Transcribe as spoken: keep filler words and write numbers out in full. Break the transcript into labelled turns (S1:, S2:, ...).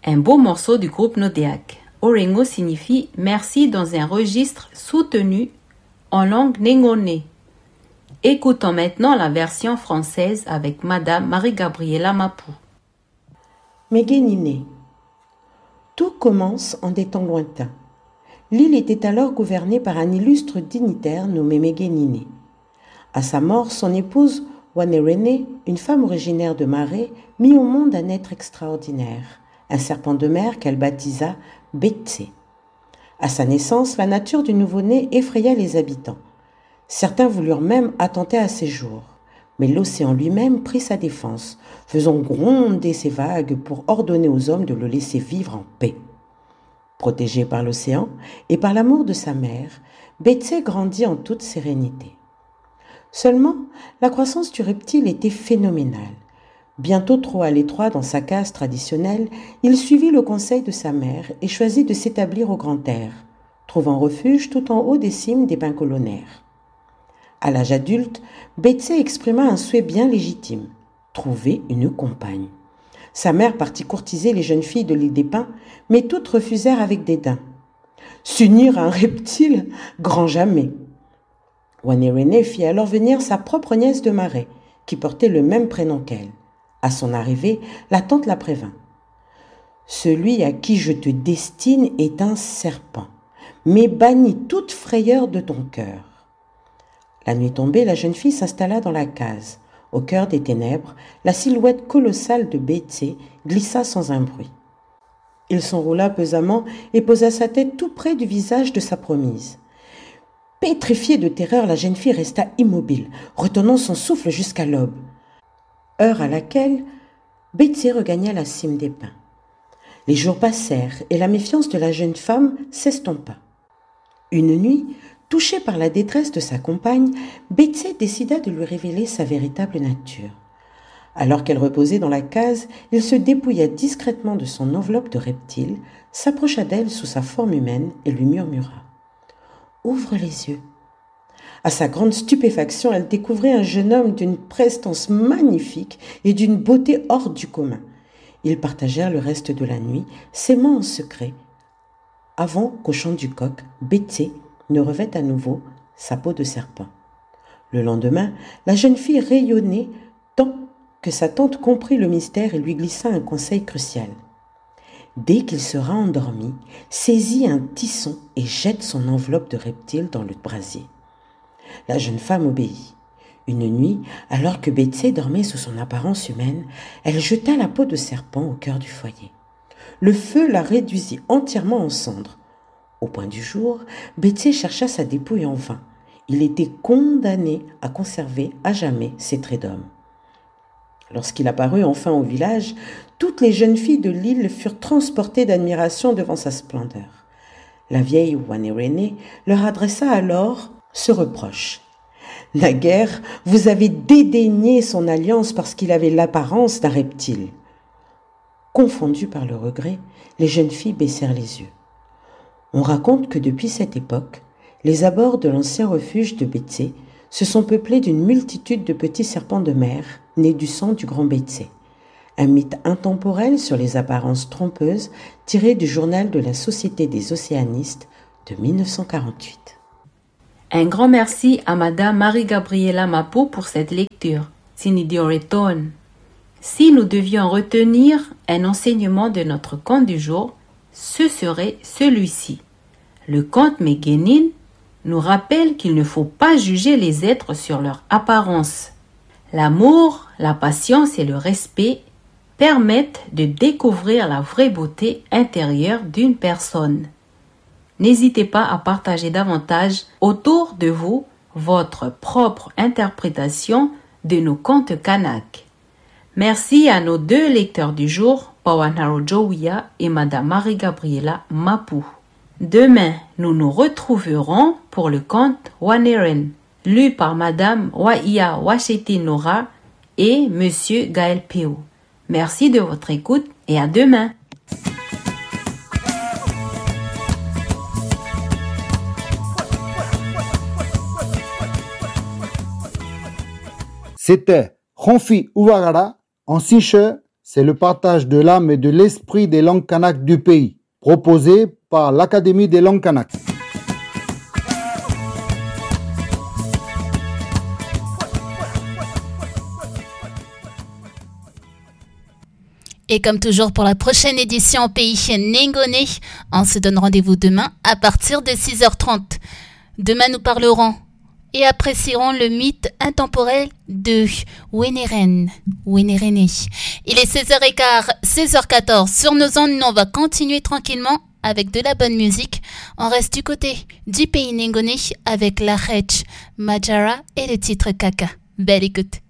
S1: Un beau morceau du groupe Nodéak. Orengo signifie merci dans un registre soutenu en langue nengone. Écoutons maintenant la version française avec Madame Marie-Gabriela Mapou.
S2: Méguéniné. Tout commence en des temps lointains. L'île était alors gouvernée par un illustre dignitaire nommé Méguéniné. À sa mort, son épouse Wanerene, une femme originaire de Maré, mit au monde un être extraordinaire, un serpent de mer qu'elle baptisa Betse. À sa naissance, la nature du nouveau-né effraya les habitants. Certains voulurent même attenter à ses jours, mais l'océan lui-même prit sa défense, faisant gronder ses vagues pour ordonner aux hommes de le laisser vivre en paix. Protégé par l'océan et par l'amour de sa mère, Betse grandit en toute sérénité. Seulement, la croissance du reptile était phénoménale. Bientôt trop à l'étroit dans sa case traditionnelle, il suivit le conseil de sa mère et choisit de s'établir au grand air, trouvant refuge tout en haut des cimes des pins colonnaires. À l'âge adulte, Betse exprima un souhait bien légitime, trouver une compagne. Sa mère partit courtiser les jeunes filles de l'île des Pins, mais toutes refusèrent avec dédain. S'unir à un reptile, grand jamais. Wanerene fit alors venir sa propre nièce de Marais, qui portait le même prénom qu'elle. À son arrivée, la tante la prévint. « Celui à qui je te destine est un serpent, mais bannis toute frayeur de ton cœur. » La nuit tombée, la jeune fille s'installa dans la case. Au cœur des ténèbres, la silhouette colossale de Betse glissa sans un bruit. Il s'enroula pesamment et posa sa tête tout près du visage de sa promise. Pétrifiée de terreur, la jeune fille resta immobile, retenant son souffle jusqu'à l'aube, heure à laquelle Betse regagna la cime des pins. Les jours passèrent et la méfiance de la jeune femme s'estompa. Une nuit, touchée par la détresse de sa compagne, Betse décida de lui révéler sa véritable nature. Alors qu'elle reposait dans la case, il se dépouilla discrètement de son enveloppe de reptile, s'approcha d'elle sous sa forme humaine et lui murmura « Ouvre les yeux ». À sa grande stupéfaction, elle découvrit un jeune homme d'une prestance magnifique et d'une beauté hors du commun. Ils partagèrent le reste de la nuit, s'aimant en secret, avant qu'au chant du coq, Betse ne revêt à nouveau sa peau de serpent. Le lendemain, la jeune fille rayonnait tant que sa tante comprit le mystère et lui glissa un conseil crucial. Dès qu'il sera endormi, saisis un tisson et jette son enveloppe de reptile dans le brasier. La jeune femme obéit. Une nuit, alors que Betse dormait sous son apparence humaine, elle jeta la peau de serpent au cœur du foyer. Le feu la réduisit entièrement en cendres. Au point du jour, Betse chercha sa dépouille en vain. Il était condamné à conserver à jamais ses traits d'homme. Lorsqu'il apparut enfin au village, toutes les jeunes filles de l'île furent transportées d'admiration devant sa splendeur. La vieille Wanerene leur adressa alors ce reproche. « Naguère, vous avez dédaigné son alliance parce qu'il avait l'apparence d'un reptile. » Confondues par le regret, les jeunes filles baissèrent les yeux. On raconte que depuis cette époque, les abords de l'ancien refuge de Betse se sont peuplés d'une multitude de petits serpents de mer nés du sang du grand Betse. Un mythe intemporel sur les apparences trompeuses tiré du journal de la Société des océanistes de dix-neuf cent quarante-huit.
S1: Un grand merci à Madame Marie-Gabriela Mapou pour cette lecture. Sinidioreton. Si nous devions retenir un enseignement de notre conte du jour, ce serait celui-ci. Le conte Méguénine nous rappelle qu'il ne faut pas juger les êtres sur leur apparence. L'amour, la patience et le respect permettent de découvrir la vraie beauté intérieure d'une personne. N'hésitez pas à partager davantage autour de vous votre propre interprétation de nos contes Kanak. Merci à nos deux lecteurs du jour, Pawanaro Jowiya et Madame Marie-Gabriela Mapou. Demain, nous nous retrouverons pour le conte Waneren, lu par Madame Waia Washeti Nora et Monsieur Gaël Péo. Merci de votre écoute et à demain.
S3: C'était Ronfi Ouagara en Sinche, c'est le partage de l'âme et de l'esprit des langues kanak du pays, proposé par l'Académie des langues kanak.
S4: Et comme toujours pour la prochaine édition au pays Nengone, on se donne rendez-vous demain à partir de six heures trente. Demain nous parlerons et apprécierons le mythe intemporel de Weneren. Wenerene. Il est seize heures quinze, seize heures quatorze. Sur nos ondes, on va continuer tranquillement avec de la bonne musique. On reste du côté du pays Nengone avec la Hech, Majara et le titre Kaka. Belle écoute.